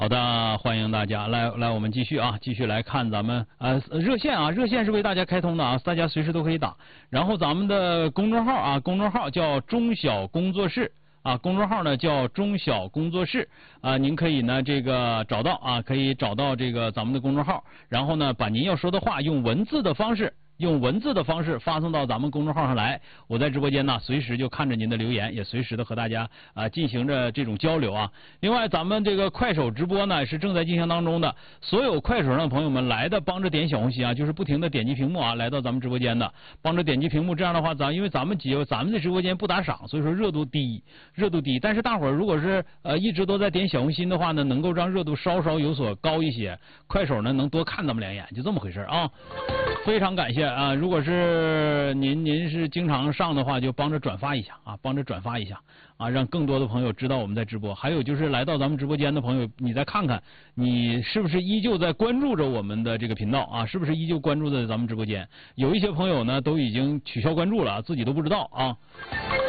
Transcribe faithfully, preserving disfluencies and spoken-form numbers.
好的，欢迎大家来来，我们继续啊，继续来看咱们呃热线啊，热线是为大家开通的啊，大家随时都可以打。然后咱们的公众号啊，公众号叫中小工作室啊，公众号呢叫中小工作室啊，您可以呢这个找到啊，可以找到这个咱们的公众号，然后呢把您要说的话用文字的方式。用文字的方式发送到咱们公众号上来，我在直播间呢，随时就看着您的留言，也随时的和大家啊、呃、进行着这种交流啊。另外，咱们这个快手直播呢是正在进行当中的，所有快手上的朋友们来的，帮着点小红心啊，就是不停的点击屏幕啊，来到咱们直播间的，帮着点击屏幕，这样的话，咱因为咱们几咱们的直播间不打赏，所以说热度低，热度低。但是大伙儿如果是呃一直都在点小红心的话呢，能够让热度稍稍有所高一些，快手呢能多看咱们两眼，就这么回事啊。非常感谢啊！如果是您您是经常上的话，就帮着转发一下啊，帮着转发一下啊，让更多的朋友知道我们在直播。还有就是来到咱们直播间的朋友，你再看看，你是不是依旧在关注着我们的这个频道啊？是不是依旧关注在咱们直播间？有一些朋友呢都已经取消关注了，自己都不知道啊。